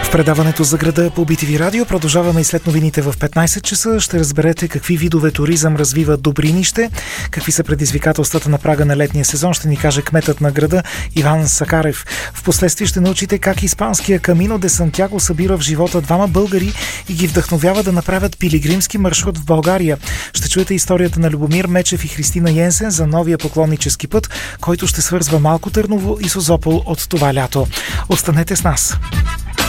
Предаването за града по BTV Радио продължаваме и след новините в 15 часа. Ще разберете какви видове туризъм развива Добринище, какви са предизвикателствата на прага на летния сезон, ще ни каже кметът на града Иван Сакарев. Впоследствие ще научите как испанския Камино де Сантяго събира в живота двама българи и ги вдъхновява да направят пилигримски маршрут в България. Ще чуете историята на Любомир Мечев и Христина Йенсен за новия поклоннически път, който ще свързва Малко Търново и Созопол от това лято. Останете с нас!